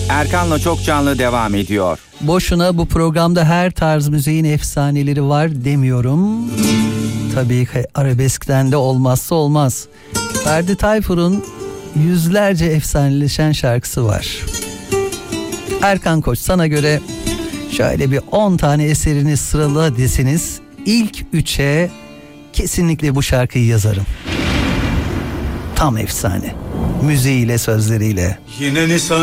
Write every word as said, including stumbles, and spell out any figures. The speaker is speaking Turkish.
Erkan'la Çok Canlı devam ediyor. Boşuna bu programda her tarz müziğin efsaneleri var demiyorum. Tabii ki arabeskten de olmazsa olmaz. Ferdi Tayfur'un yüzlerce efsaneleşen şarkısı var. Erkan Koç, sana göre şöyle bir on tane eserini sırala deseniz ilk üçe kesinlikle bu şarkıyı yazarım. Tam efsane. Müziğiyle, sözleriyle. Yine Nisan